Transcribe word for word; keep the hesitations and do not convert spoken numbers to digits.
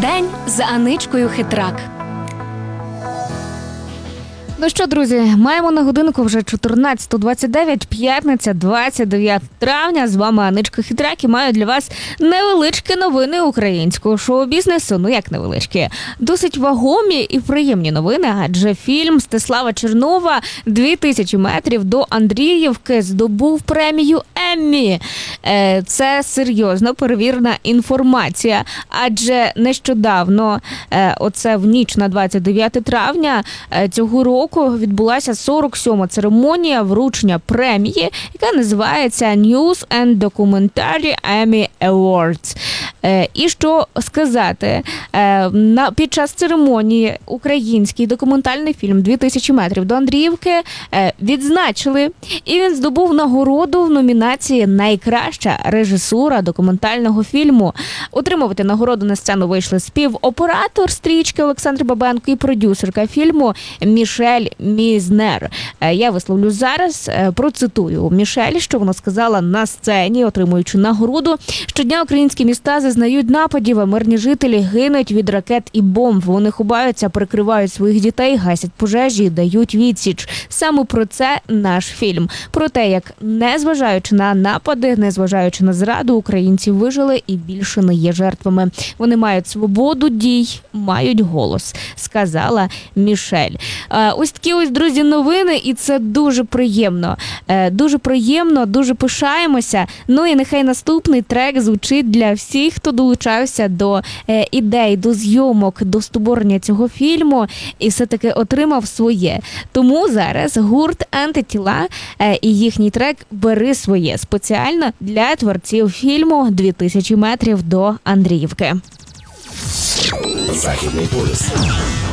День з Аничкою Хитрак. Ну що, друзі, маємо на годинку вже чотирнадцята двадцять дев'ять, п'ятниця, двадцять дев'яте травня. З вами Аничка Хитрак і маю для вас невеличкі новини українського шоу-бізнесу. Ну як невеличкі? Досить вагомі і приємні новини, адже фільм Стеслава Чернова «дві тисячі метрів до Андріївки» здобув премію Еммі. Це серйозно перевірена інформація, адже нещодавно, оце в ніч на двадцять дев'яте травня цього року, відбулася сорок сьома церемонія вручення премії, яка називається News and Documentary Emmy Awards. І що сказати, на під час церемонії український документальний фільм «дві тисячі метрів до Андріївки» відзначили, і він здобув нагороду в номінації «Найкраща режисура документального фільму». Отримувати нагороду на сцену вийшли співоператор стрічки Олександр Бабенко і продюсерка фільму Мішель Мізнер. Я висловлю зараз, процитую Мішель, що вона сказала на сцені, отримуючи нагороду. «Щодня українські міста зазнають нападів, а мирні жителі гинуть від ракет і бомб. Вони ховаються, прикривають своїх дітей, гасять пожежі і дають відсіч». Саме про це наш фільм. Про те, як, незважаючи на напади, незважаючи на зраду, українці вижили і більше не є жертвами. Вони мають свободу дій, мають голос, сказала Мішель. Ось такі ось, друзі, новини, і це дуже приємно. Дуже приємно, дуже пишаємося. Ну і нехай наступний трек звучить для всіх, хто долучався до ідей, до зйомок, до створення цього фільму і все-таки отримав своє. Тому зараз гурт «Антитіла» і їхній трек «Бери своє» спеціально для творців фільму «дві тисячі метрів до Андріївки». Західний полюс.